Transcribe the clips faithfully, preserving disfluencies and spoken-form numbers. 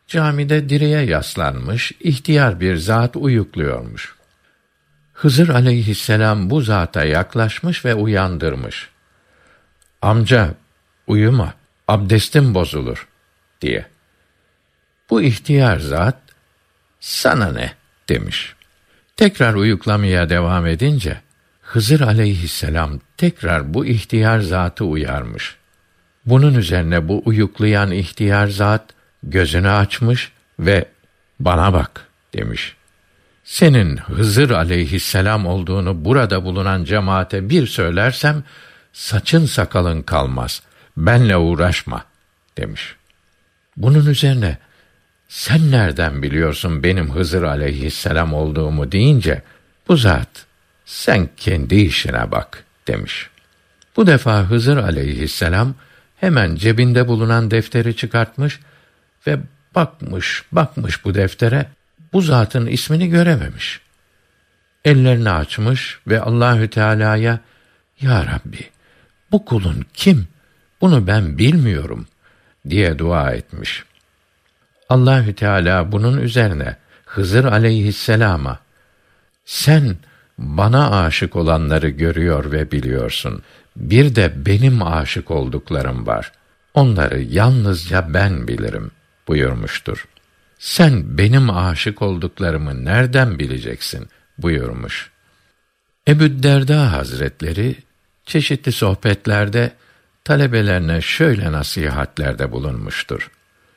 Camide direğe yaslanmış, ihtiyar bir zat uyukluyormuş. Hızır aleyhisselam bu zata yaklaşmış ve uyandırmış. "Amca, uyuma, abdestin bozulur," diye. Bu ihtiyar zat, "Sana ne?" demiş. Tekrar uyuklamaya devam edince, Hızır aleyhisselam tekrar bu ihtiyar zatı uyarmış. Bunun üzerine bu uyuklayan ihtiyar zat, gözünü açmış ve "Bana bak," demiş. "Senin Hızır aleyhisselam olduğunu burada bulunan cemaate bir söylersem, saçın sakalın kalmaz, benle uğraşma," demiş. Bunun üzerine, "Sen nereden biliyorsun benim Hızır aleyhisselam olduğumu?" deyince, bu zat, "Sen kendi işine bak," demiş. Bu defa Hızır aleyhisselam, hemen cebinde bulunan defteri çıkartmış ve bakmış, bakmış bu deftere, bu zatın ismini görememiş. Ellerini açmış ve Allahü Teala'ya, "Ya Rabbi, bu kulun kim? Bunu ben bilmiyorum," diye dua etmiş. Allahü Teala bunun üzerine Hızır aleyhisselama, "Sen bana aşık olanları görüyor ve biliyorsun. Bir de benim aşık olduklarım var. Onları yalnızca ben bilirim," buyurmuştur. "Sen benim aşık olduklarımı nereden bileceksin?" buyurmuş. Ebu'd-Derda Hazretleri çeşitli sohbetlerde talebelerine şöyle nasihatlerde bulunmuştur.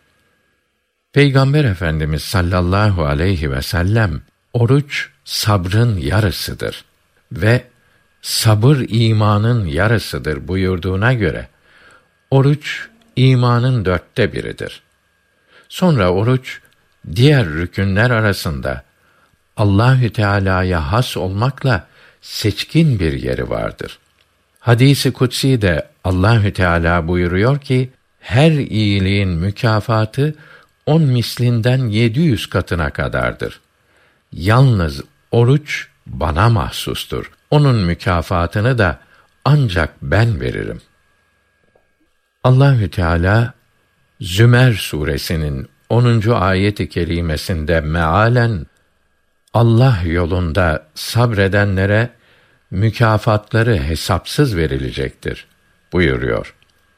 Peygamber Efendimiz sallallahu aleyhi ve sellem, "Oruç sabrın yarısıdır ve sabır imanın yarısıdır," buyurduğuna göre, oruç imanın dörtte biridir. Sonra oruç, diğer rükünler arasında Allahü Teala'ya has olmakla seçkin bir yeri vardır. Hadis-i kutsi de Allahü Teala buyuruyor ki, her iyiliğin mükafatı on mislinden yedi yüz katına kadardır. Yalnız oruç bana mahsustur. Onun mükafatını da ancak ben veririm. Allahü Teala Zümer suresinin onuncu ayet-i kerimesinde mealen, Allah yolunda sabredenlere mükafatları hesapsız verilecektir buyuruyor.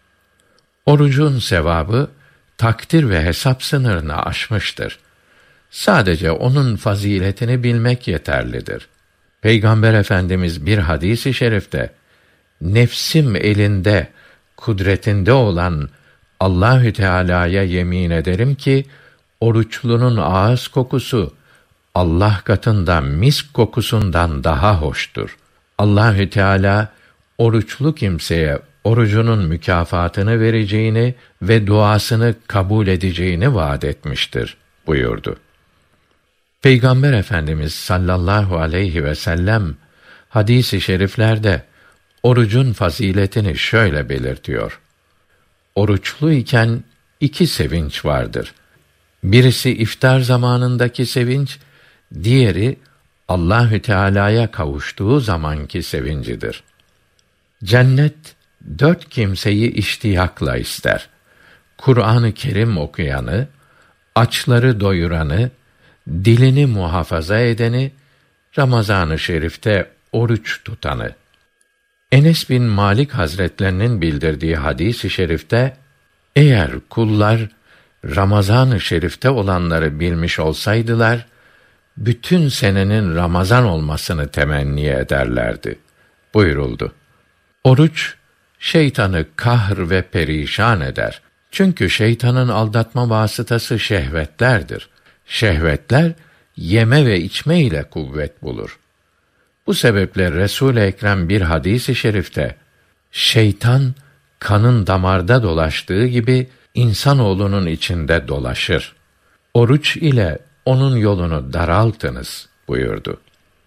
Orucun sevabı takdir ve hesap sınırını aşmıştır. Sadece onun faziletini bilmek yeterlidir. Peygamber Efendimiz bir hadis-i şerifte, "Nefsim elinde, kudretinde olan Allahü Teala'ya yemin ederim ki, oruçlunun ağız kokusu Allah katında misk kokusundan daha hoştur. Allahü Teala oruçlu kimseye orucunun mükafatını vereceğini ve duasını kabul edeceğini vaad etmiştir," buyurdu. Peygamber Efendimiz sallallahu aleyhi ve sellem hadis-i şeriflerde orucun faziletini şöyle belirtiyor. Oruçlu iken iki sevinç vardır. Birisi iftar zamanındaki sevinç, diğeri Allahü Teala'ya kavuştuğu zamanki sevincidir. Cennet dört kimseyi iştiyakla ister. Kur'an-ı Kerim okuyanı, açları doyuranı, dilini muhafaza edeni, Ramazan-ı Şerif'te oruç tutanı. Enes bin Malik Hazretlerinin bildirdiği hadis-i şerifte, eğer kullar Ramazan-ı Şerif'te olanları bilmiş olsaydılar, bütün senenin Ramazan olmasını temenni ederlerdi buyuruldu. Oruç, şeytanı kahr ve perişan eder. Çünkü şeytanın aldatma vasıtası şehvetlerdir. Şehvetler, yeme ve içme ile kuvvet bulur. Bu sebeple Resul-i Ekrem bir hadis-i şerifte, şeytan, kanın damarda dolaştığı gibi, insanoğlunun içinde dolaşır. Oruç ile onun yolunu daraltınız buyurdu.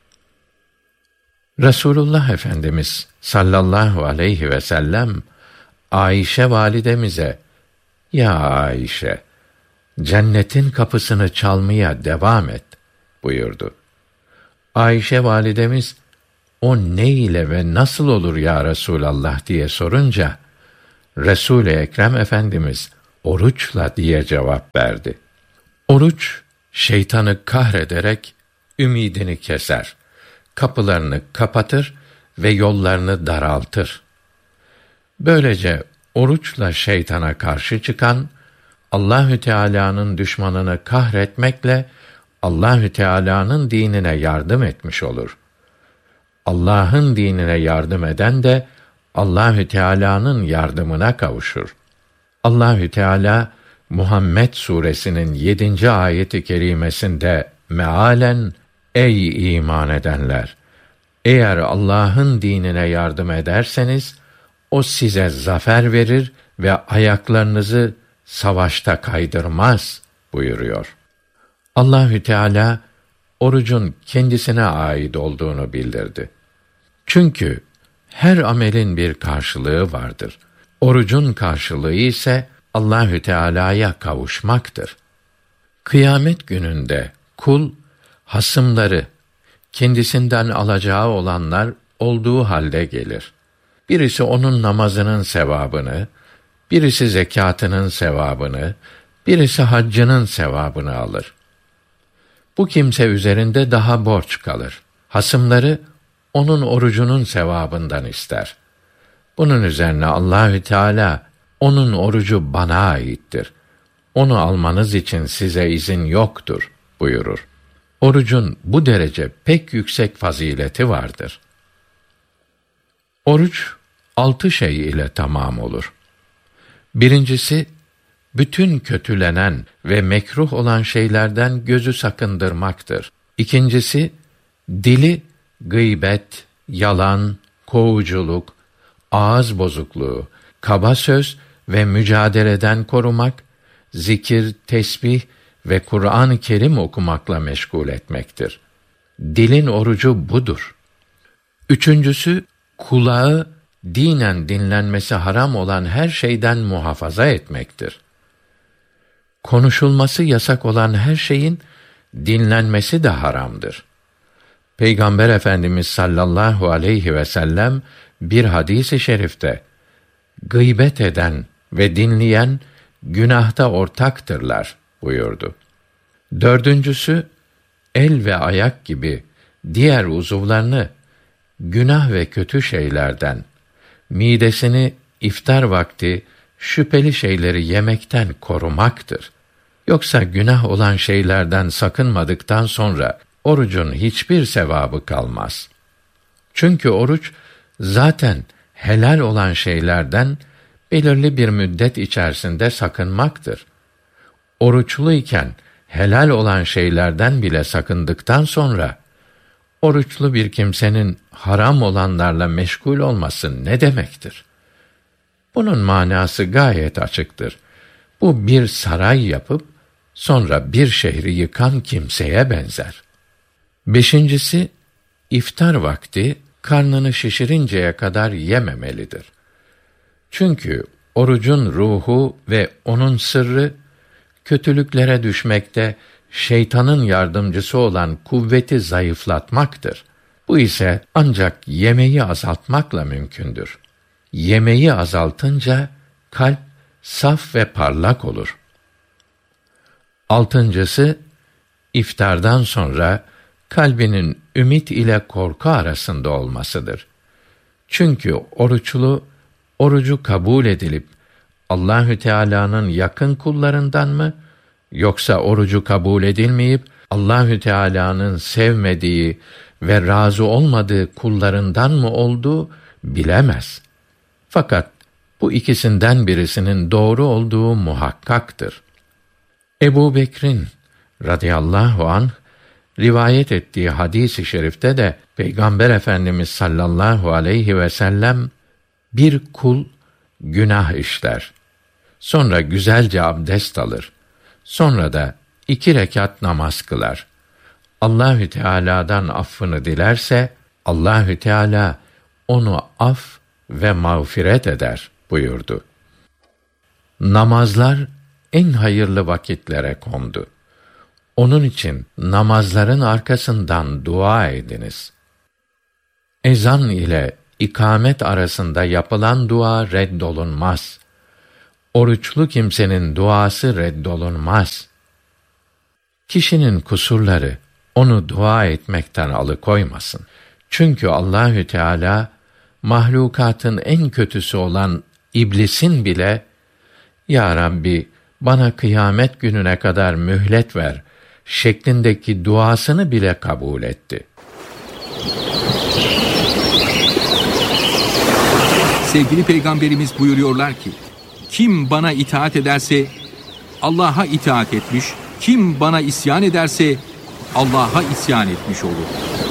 Resulullah Efendimiz sallallahu aleyhi ve sellem Ayşe validemize, "Ya Ayşe, cennetin kapısını çalmaya devam et," buyurdu. Ayşe validemiz, "O ne ile ve nasıl olur ya Resulallah?" diye sorunca, Resul-i Ekrem Efendimiz oruçla diye cevap verdi. Oruç, şeytanı kahrederek ümidini keser, kapılarını kapatır ve yollarını daraltır. Böylece oruçla şeytana karşı çıkan, Allahü Teala'nın düşmanını kahretmekle Allahü Teala'nın dinine yardım etmiş olur. Allah'ın dinine yardım eden de Allahü Teala'nın yardımına kavuşur. Allahü Teala Muhammed suresinin yedinci ayeti kerimesinde mealen ey iman edenler, eğer Allah'ın dinine yardım ederseniz o size zafer verir ve ayaklarınızı savaşta kaydırmaz buyuruyor. Allahü Teala orucun kendisine ait olduğunu bildirdi. Çünkü her amelin bir karşılığı vardır. Orucun karşılığı ise Allahü Teala'ya kavuşmaktır. Kıyamet gününde kul hasımları, kendisinden alacağı olanlar olduğu halde gelir. Birisi onun namazının sevabını, birisi zekâtının sevabını, birisi haccının sevabını alır. Bu kimse üzerinde daha borç kalır. Hasımları onun orucunun sevabından ister. Bunun üzerine Allahü Teala onun orucu bana aittir. Onu almanız için size izin yoktur buyurur. Orucun bu derece pek yüksek fazileti vardır. Oruç altı şey ile tamam olur. Birincisi, bütün kötülenen ve mekruh olan şeylerden gözü sakındırmaktır. İkincisi, dili gıybet, yalan, kovuculuk, ağız bozukluğu, kaba söz ve mücadeleden korumak, zikir, tesbih ve Kur'an-ı Kerim okumakla meşgul etmektir. Dilin orucu budur. Üçüncüsü, kulağı dinen dinlenmesi haram olan her şeyden muhafaza etmektir. Konuşulması yasak olan her şeyin dinlenmesi de haramdır. Peygamber Efendimiz sallallahu aleyhi ve sellem bir hadis-i şerifte gıybet eden ve dinleyen günahta ortaktırlar buyurdu. Dördüncüsü, el ve ayak gibi diğer uzuvlarını günah ve kötü şeylerden, midesini iftar vakti şüpheli şeyleri yemekten korumaktır. Yoksa günah olan şeylerden sakınmadıktan sonra orucun hiçbir sevabı kalmaz. Çünkü oruç zaten helal olan şeylerden belirli bir müddet içerisinde sakınmaktır. Oruçluyken helal olan şeylerden bile sakındıktan sonra oruçlu bir kimsenin haram olanlarla meşgul olması ne demektir? Bunun manası gayet açıktır. Bu bir saray yapıp sonra bir şehri yıkan kimseye benzer. Beşincisi, iftar vakti karnını şişirinceye kadar yememelidir. Çünkü orucun ruhu ve onun sırrı, kötülüklere düşmekte şeytanın yardımcısı olan kuvveti zayıflatmaktır. Bu ise ancak yemeği azaltmakla mümkündür. Yemeği azaltınca kalp saf ve parlak olur. Altıncısı, iftardan sonra kalbinin ümit ile korku arasında olmasıdır. Çünkü oruçlu, orucu kabul edilip Allahü Teala'nın yakın kullarından mı, yoksa orucu kabul edilmeyip Allahü Teala'nın sevmediği ve razı olmadığı kullarından mı olduğu bilemez. Fakat bu ikisinden birisinin doğru olduğu muhakkaktır. Ebu Bekr'in radıyallahu anh rivayet ettiği hadis-i şerifte de Peygamber Efendimiz sallallahu aleyhi ve sellem bir kul günah işler. Sonra güzelce abdest alır. Sonra da iki rekat namaz kılar. Allahü Teala'dan affını dilerse Allahü Teala onu af ve mağfiret eder buyurdu. Namazlar en hayırlı vakitlere kondu. Onun için namazların arkasından dua ediniz. Ezan ile ikamet arasında yapılan dua reddolunmaz. Oruçlu kimsenin duası reddolunmaz. Kişinin kusurları onu dua etmekten alıkoymasın. Çünkü Allahü Teala mahlukatın en kötüsü olan iblisin bile "Ya Rabbi, bana kıyamet gününe kadar mühlet ver" şeklindeki duasını bile kabul etti. Sevgili Peygamberimiz buyuruyorlar ki, kim bana itaat ederse Allah'a itaat etmiş, kim bana isyan ederse Allah'a isyan etmiş olur.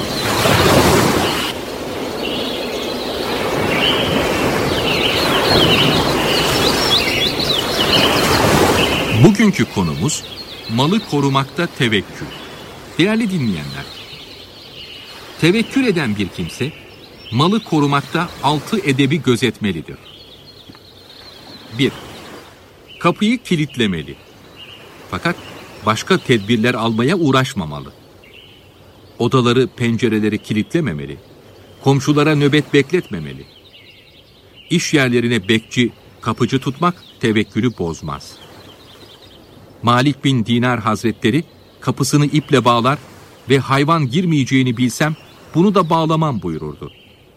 Bugünkü konumuz malı korumakta tevekkül. Değerli dinleyenler, tevekkül eden bir kimse malı korumakta altı edebi gözetmelidir. bir. Kapıyı kilitlemeli. Fakat başka tedbirler almaya uğraşmamalı. Odaları, pencereleri kilitlememeli. Komşulara nöbet bekletmemeli. İş yerlerine bekçi, kapıcı tutmak tevekkülü bozmaz. Malik bin Dinar Hazretleri kapısını iple bağlar ve hayvan girmeyeceğini bilsem bunu da bağlamam buyururdu.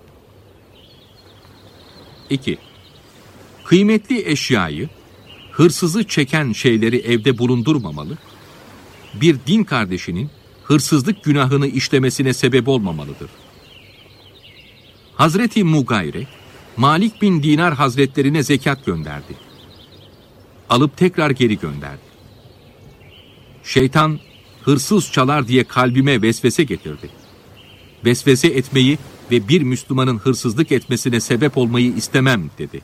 iki. Kıymetli eşyayı, hırsızı çeken şeyleri evde bulundurmamalı, bir din kardeşinin hırsızlık günahını işlemesine sebep olmamalıdır. Hazreti Mugayre, Malik bin Dinar Hazretlerine zekat gönderdi. Alıp tekrar geri gönderdi. Şeytan, hırsız çalar diye kalbime vesvese getirdi. Vesvese etmeyi ve bir Müslümanın hırsızlık etmesine sebep olmayı istemem dedi.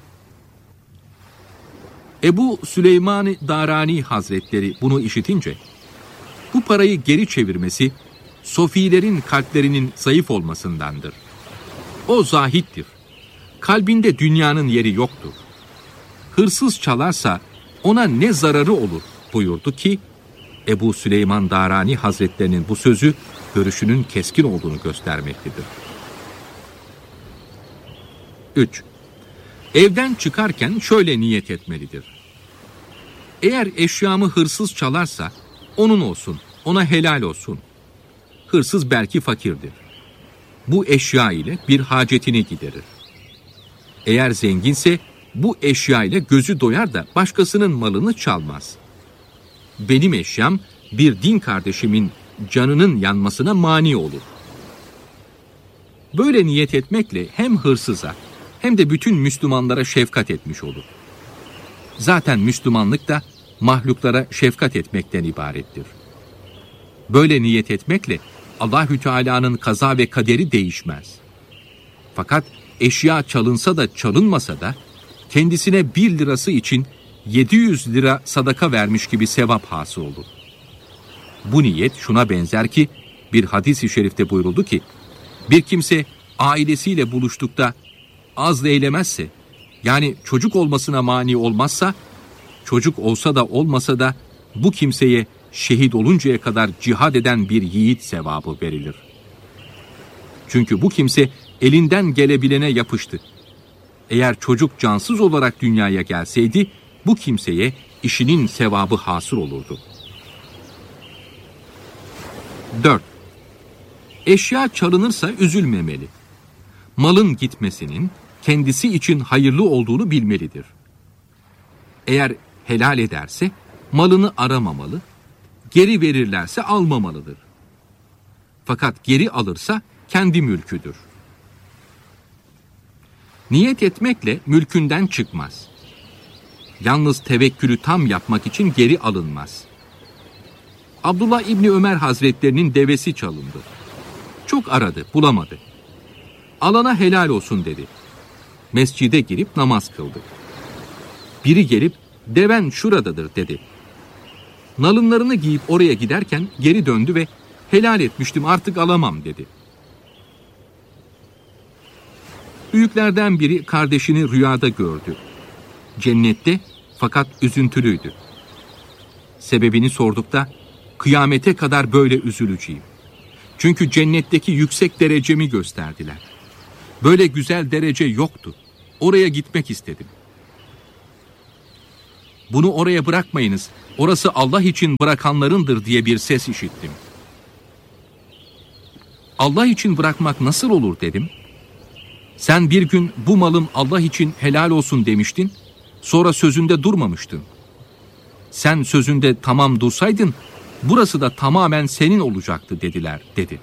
Ebu Süleyman Darani Hazretleri bunu işitince, bu parayı geri çevirmesi, sofilerin kalplerinin zayıf olmasındandır. O zahittir. Kalbinde dünyanın yeri yoktur. Hırsız çalarsa ona ne zararı olur buyurdu ki, Ebu Süleyman Darani Hazretlerinin bu sözü, görüşünün keskin olduğunu göstermektedir. üç. Evden çıkarken şöyle niyet etmelidir. Eğer eşyamı hırsız çalarsa, onun olsun, ona helal olsun. Hırsız belki fakirdir. Bu eşya ile bir hacetini giderir. Eğer zenginse, bu eşya ile gözü doyar da başkasının malını çalmaz. Benim eşyam, bir din kardeşimin canının yanmasına mani olur. Böyle niyet etmekle hem hırsıza hem de bütün Müslümanlara şefkat etmiş olur. Zaten Müslümanlık da mahluklara şefkat etmekten ibarettir. Böyle niyet etmekle Allahü Teala'nın kaza ve kaderi değişmez. Fakat eşya çalınsa da çalınmasa da kendisine bir lirası için yedi yüz lira sadaka vermiş gibi sevap hasıl olur. Bu niyet şuna benzer ki, bir hadis-i şerifte buyuruldu ki, bir kimse ailesiyle buluştukta az eylemezse, yani çocuk olmasına mani olmazsa, çocuk olsa da olmasa da bu kimseye şehit oluncaya kadar cihad eden bir yiğit sevabı verilir. Çünkü bu kimse elinden gelebilene yapıştı. Eğer çocuk cansız olarak dünyaya gelseydi, bu kimseye işinin sevabı hasıl olurdu. dört. Eşya çalınırsa üzülmemeli. Malın gitmesinin kendisi için hayırlı olduğunu bilmelidir. Eğer helal ederse malını aramamalı, geri verirlerse almamalıdır. Fakat geri alırsa kendi mülküdür. Niyet etmekle mülkünden çıkmaz. Yalnız tevekkülü tam yapmak için geri alınmaz. Abdullah İbni Ömer Hazretlerinin devesi çalındı. Çok aradı, bulamadı. Alana helal olsun dedi. Mescide girip namaz kıldı. Biri gelip deven şuradadır dedi. Nalınlarını giyip oraya giderken geri döndü ve helal etmiştim, artık alamam dedi. Büyüklerden biri kardeşini rüyada gördü. Cennette, fakat üzüntülüydü. Sebebini sordukta, kıyamete kadar böyle üzüleceğim. Çünkü cennetteki yüksek derecemi gösterdiler. Böyle güzel derece yoktu. Oraya gitmek istedim. Bunu oraya bırakmayınız, orası Allah için bırakanlarındır diye bir ses işittim. Allah için bırakmak nasıl olur dedim. Sen bir gün bu malım Allah için helal olsun demiştin, sonra sözünde durmamıştın. Sen sözünde tamam dursaydın, burası da tamamen senin olacaktı dediler, dedi.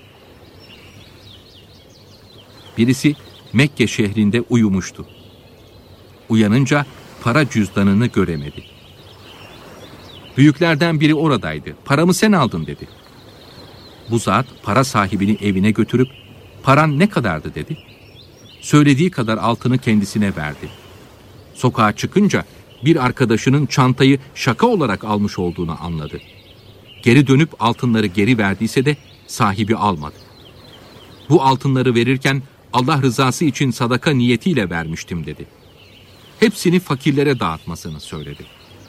Birisi Mekke şehrinde uyumuştu. Uyanınca para cüzdanını göremedi. Büyüklerden biri oradaydı. Paramı sen aldın dedi. Bu zat para sahibini evine götürüp paran ne kadardı dedi. Söylediği kadar altını kendisine verdi. Sokağa çıkınca bir arkadaşının çantayı şaka olarak almış olduğunu anladı. Geri dönüp altınları geri verdiyse de sahibi almadı. Bu altınları verirken Allah rızası için sadaka niyetiyle vermiştim dedi. Hepsini fakirlere dağıtmasını söyledi.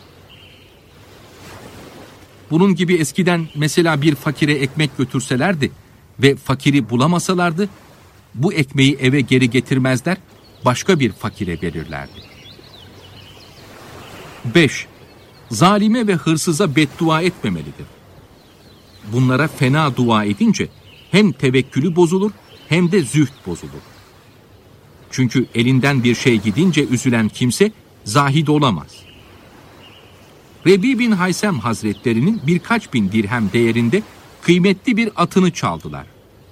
Bunun gibi eskiden mesela bir fakire ekmek götürselerdi ve fakiri bulamasalardı, bu ekmeği eve geri getirmezler, başka bir fakire verirlerdi. beş. Zalime ve hırsıza beddua etmemelidir. Bunlara fena dua edince hem tevekkülü bozulur hem de zühd bozulur. Çünkü elinden bir şey gidince üzülen kimse zahid olamaz. Rebi bin Haysem Hazretlerinin birkaç bin dirhem değerinde kıymetli bir atını çaldılar.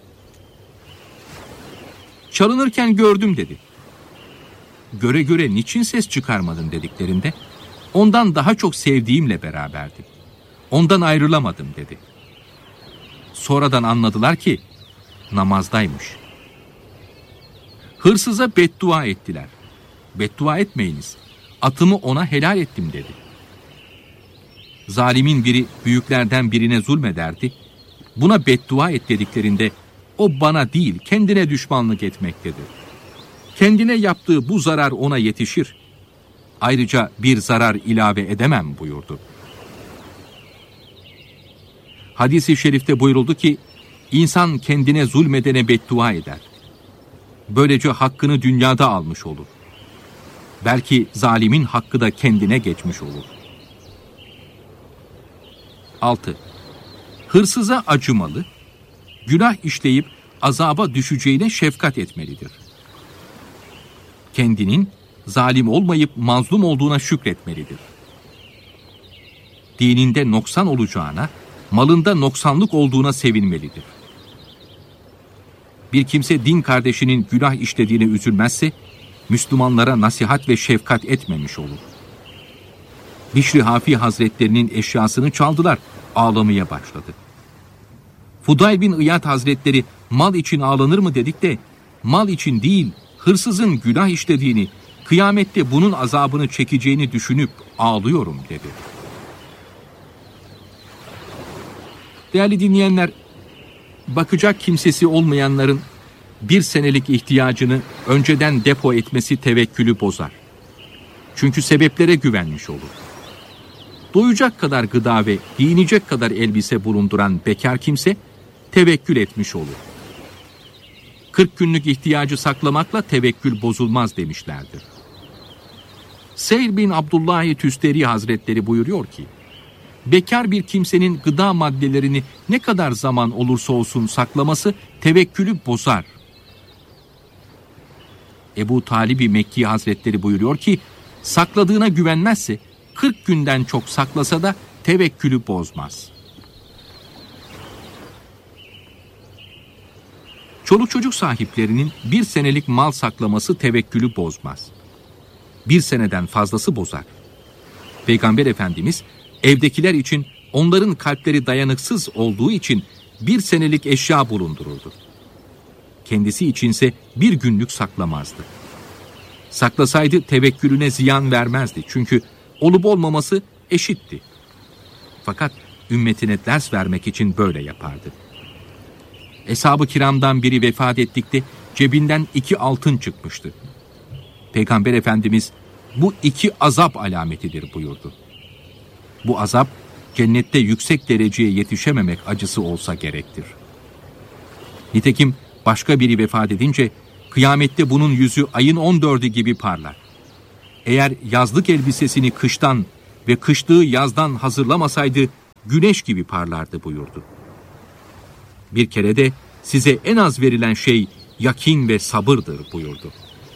Çalınırken gördüm dedi. Göre göre niçin ses çıkarmadın dediklerinde, ondan daha çok sevdiğimle beraberdim. Ondan ayrılamadım dedi. Sonradan anladılar ki namazdaymış. Hırsıza beddua ettiler. Beddua etmeyiniz. Atımı ona helal ettim dedi. Zalimin biri büyüklerden birine zulmederdi. Buna beddua et dediklerinde o bana değil kendine düşmanlık etmektedir. Kendine yaptığı bu zarar ona yetişir. Ayrıca bir zarar ilave edemem buyurdu. Hadis-i şerifte buyuruldu ki insan kendine zulmedene beddua eder. Böylece hakkını dünyada almış olur. Belki zalimin hakkı da kendine geçmiş olur. altı. Hırsıza acımalı, günah işleyip azaba düşeceğine şefkat etmelidir. Kendinin zalim olmayıp mazlum olduğuna şükretmelidir. Dininde noksan olacağına, malında noksanlık olduğuna sevinmelidir. Bir kimse din kardeşinin günah işlediğine üzülmezse, Müslümanlara nasihat ve şefkat etmemiş olur. Bişri Hafi Hazretlerinin eşyasını çaldılar, ağlamaya başladı. Fudayl bin İyad Hazretleri mal için ağlanır mı dedik de, mal için değil, hırsızın günah işlediğini, kıyamette bunun azabını çekeceğini düşünüp ağlıyorum dedi. Değerli dinleyenler, bakacak kimsesi olmayanların bir senelik ihtiyacını önceden depo etmesi tevekkülü bozar. Çünkü sebeplere güvenmiş olur. Doyacak kadar gıda ve giyinecek kadar elbise bulunduran bekar kimse tevekkül etmiş olur. kırk günlük ihtiyacı saklamakla tevekkül bozulmaz demişlerdir. Seyr bin Abdullah Tüsteri Hazretleri buyuruyor ki, bekar bir kimsenin gıda maddelerini ne kadar zaman olursa olsun saklaması tevekkülü bozar. Ebu Talib-i Mekki Hazretleri buyuruyor ki, sakladığına güvenmezse kırk günden çok saklasa da tevekkülü bozmaz. Çoluk çocuk sahiplerinin bir senelik mal saklaması tevekkülü bozmaz. Bir seneden fazlası bozar. Peygamber Efendimiz evdekiler için onların kalpleri dayanıksız olduğu için bir senelik eşya bulundururdu. Kendisi içinse bir günlük saklamazdı. Saklasaydı tevekkülüne ziyan vermezdi çünkü olup olmaması eşitti. Fakat ümmetine ders vermek için böyle yapardı. Eshab-ı kiramdan biri vefat ettikte cebinden iki altın çıkmıştı. Peygamber Efendimiz bu iki azap alametidir buyurdu. Bu azap cennette yüksek dereceye yetişememek acısı olsa gerektir. Nitekim başka biri vefat edince kıyamette bunun yüzü ayın on dördü gibi parlar. Eğer yazlık elbisesini kıştan ve kışlığı yazdan hazırlamasaydı güneş gibi parlardı buyurdu. Bir kere de size en az verilen şey yakin ve sabırdır buyurdu.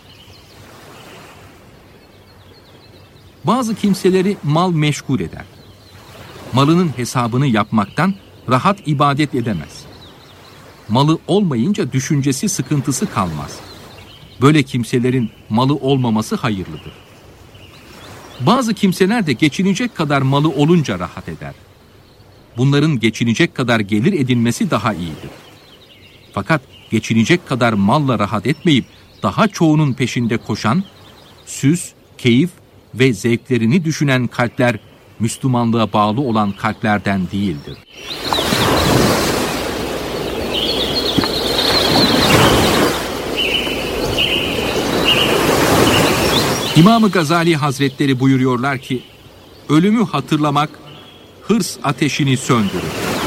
Bazı kimseleri mal meşgul eder. Malının hesabını yapmaktan rahat ibadet edemez. Malı olmayınca düşüncesi, sıkıntısı kalmaz. Böyle kimselerin malı olmaması hayırlıdır. Bazı kimseler de geçinecek kadar malı olunca rahat eder. Bunların geçinecek kadar gelir edinmesi daha iyidir. Fakat geçinecek kadar malla rahat etmeyip daha çoğunun peşinde koşan, süs, keyif ve zevklerini düşünen kalpler Müslümanlığa bağlı olan kalplerden değildir. İmam-ı Gazali Hazretleri buyuruyorlar ki, ölümü hatırlamak hırs ateşini söndürür.